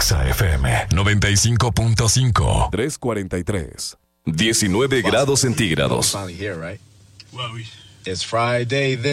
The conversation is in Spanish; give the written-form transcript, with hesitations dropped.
Exa FM 95.5. 3:43. 19 grados centígrados. It's Friday then.